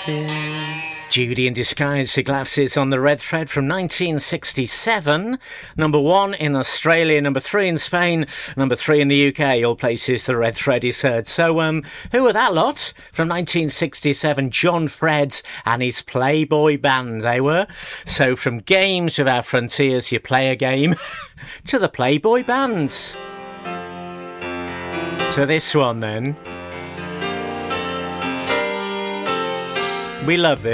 glasses. Judy in Disguise, Her Glasses on the Red Thread from 1967. Number 1 in Australia, number 3 in Spain, number 3 in the UK. All places the Red Thread is heard. So, who were that lot? From 1967, John Fred and his Playboy Band, they were. So, from Games Without Frontiers, you play a game, to the Playboy Bands. To this one, then. We love this.